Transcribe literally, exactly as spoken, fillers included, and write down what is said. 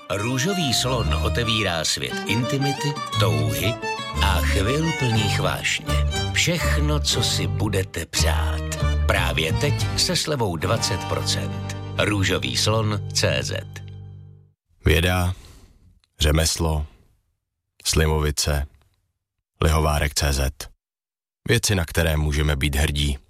Růžový slon otevírá svět intimity, touhy a chvil plných vášně. Všechno, co si budete přát. Právě teď se slevou dvacet procent. Růžový slon tečka cé zet. Věda, řemeslo, Slimovice, Lihovárek tečka cé zet. Věci, na které můžeme být hrdí.